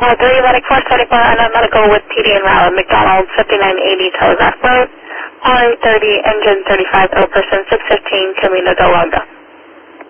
3 Medic 474 on medical with TD and Route, McDonald's 5980 Telegraph Road, R30, engine 35, O person 615, Camino del Londo.